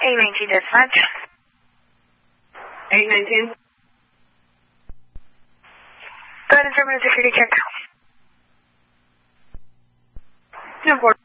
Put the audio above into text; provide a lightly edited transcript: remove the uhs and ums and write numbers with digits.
819 dispatch. 819. Go ahead and affirmative security check. 10-4.